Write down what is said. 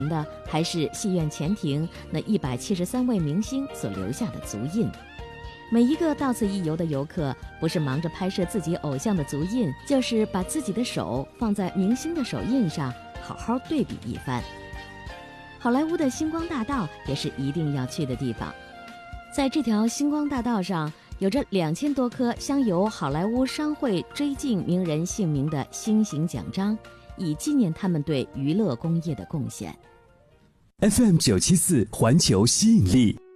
的还是戏院前庭那173位明星所留下的足印。每一个到此一游的游客，不是忙着拍摄自己偶像的足印，就是把自己的手放在明星的手印上，好好对比一番。好莱坞的星光大道也是一定要去的地方。在这条星光大道上，有着2000多颗镶有好莱坞商会追敬名人姓名的星形奖章，以纪念他们对娱乐工业的贡献。 FM 974环球吸引力。